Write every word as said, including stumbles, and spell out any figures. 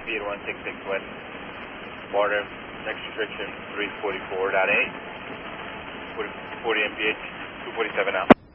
speed one six six west. Border, next restriction three forty-four point eight. forty M P H, two forty-seven out.